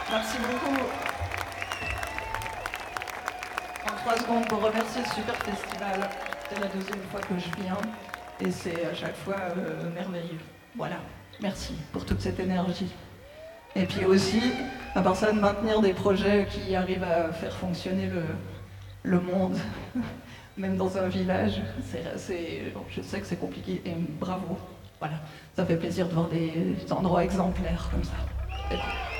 Merci beaucoup. En 3 secondes pour remercier ce super festival. C'est la deuxième fois que je viens et c'est à chaque fois merveilleux. Voilà, merci pour toute cette énergie. Et puis aussi, à part ça, de maintenir des projets qui arrivent à faire fonctionner le monde, même dans un village. Bon, je sais que c'est compliqué et bravo. Voilà, ça fait plaisir de voir des endroits exemplaires comme ça.